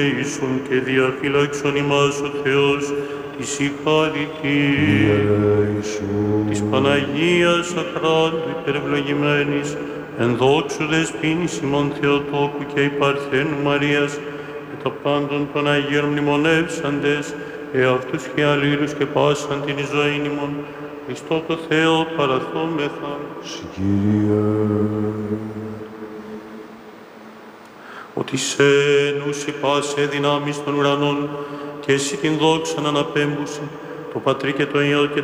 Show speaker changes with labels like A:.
A: Ήσουν και διαφύλαξον ημάς ο Θεός της συγχαρητή. Της Παναγίας αχράντου υπερευλογημένης, εν δόξου δεσποίνης ημών Θεοτόκου και η Παρθένου Μαρίας, και τα πάντων των Αγίων μνημονεύσαντες, εαυτούς και αλλήλους και πάσαν την ζωήν ημών, Χριστό το Θεό παραθόμεθα.
B: Κύριε.
A: Ότι σε νους πάσε δυνάμεις των ουρανών, και εσύ την δόξαν αναπέμπουσε, το Πατρί και το Υιό και